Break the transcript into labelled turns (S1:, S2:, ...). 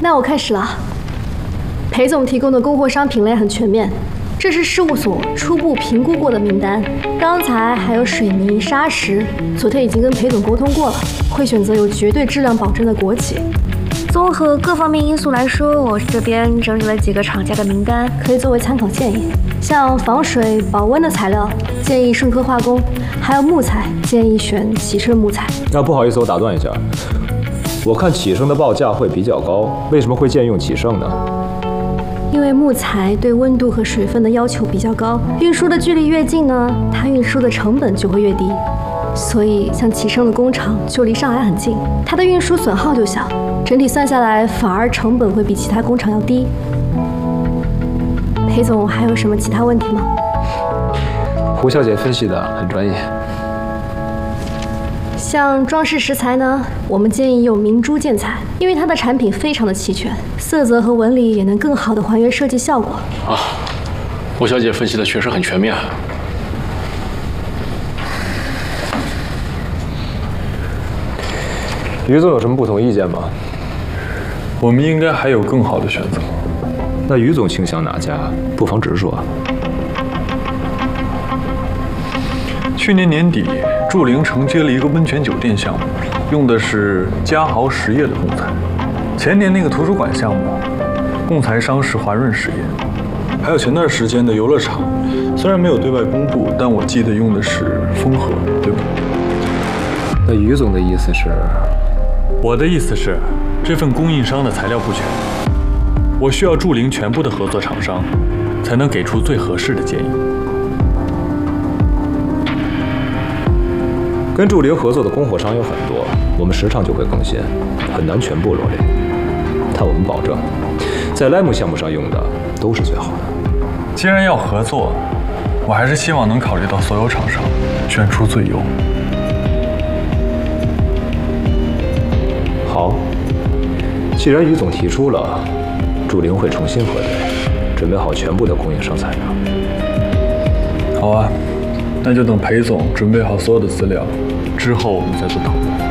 S1: 那我开始了。裴总提供的供货商品类很全面，这是事务所初步评估过的名单。钢材还有水泥、砂石，昨天已经跟裴总沟通过了，会选择有绝对质量保证的国企。综合各方面因素来说，我这边整理了几个厂家的名单，可以作为参考建议。像防水保温的材料，建议顺科化工；还有木材，建议选启盛木材。
S2: 那不好意思，我打断一下，我看启盛的报价会比较高，为什么会建议用启盛呢？
S1: 因为木材对温度和水分的要求比较高，运输的距离越近呢，它运输的成本就会越低。所以像启盛的工厂就离上海很近，它的运输损耗就小，整体算下来反而成本会比其他工厂要低。裴总还有什么其他问题吗？
S2: 胡小姐分析的很专业。
S1: 像装饰石材呢，我们建议用明珠建材，因为它的产品非常的齐全，色泽和纹理也能更好的还原设计效果。
S3: 啊，胡小姐分析的确实很全面。
S2: 于总有什么不同意见吗？
S4: 我们应该还有更好的选择。
S2: 那于总倾向哪家？不妨直说。
S4: 去年年底，祝陵承接了一个温泉酒店项目，用的是嘉豪实业的供材。前年那个图书馆项目，供材商是华润实业。还有前段时间的游乐场，虽然没有对外公布，但我记得用的是丰禾，对吧？
S2: 那于总的意思是？
S4: 我的意思是，这份供应商的材料不全，我需要祝陵全部的合作厂商，才能给出最合适的建议。
S2: 跟祝陵合作的供货商有很多，我们时常就会更新，很难全部罗列。但我们保证，在莱姆项目上用的都是最好的。
S4: 既然要合作，我还是希望能考虑到所有厂商，选出最优。
S2: 好，既然于总提出了，祝陵会重新核对，准备好全部的供应商材料。
S4: 好啊，那就等裴总准备好所有的资料，之后我们再做讨论。